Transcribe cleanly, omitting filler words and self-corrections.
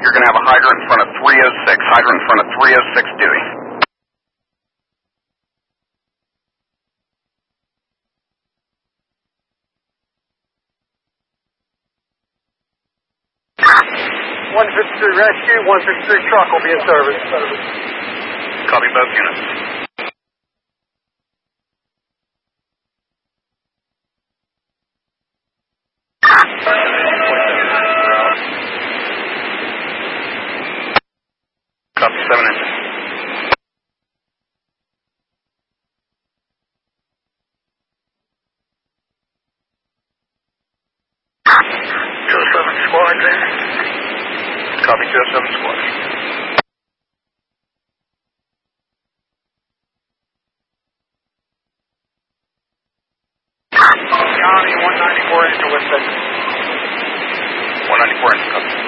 you're going to have a hydrant in front of 306. Hydrant in front of 306 Dewey. Rescue, 153 truck will be in service. Copy both units. Copy 7 engine. Squad there. Copy 207 squad. County 194 engine with 194 engine, copy.